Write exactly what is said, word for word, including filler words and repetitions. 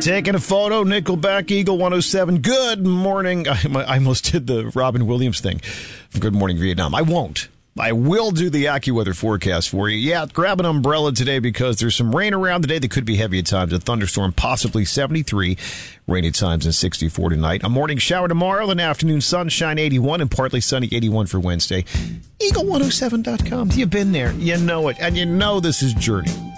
Taking a photo, Nickelback, Eagle one oh seven. Good morning. I, I almost did the Robin Williams thing from Good Morning Vietnam. I won't. I will do the AccuWeather forecast for you. Yeah, grab an umbrella today because there's some rain around today that could be heavy at times. A thunderstorm, possibly seventy-three. Rainy times and sixty-four tonight. A morning shower tomorrow, then afternoon sunshine eighty-one and partly sunny eighty-one for Wednesday. Eagle one oh seven dot com. You've been there. You know it. And you know this is Journey.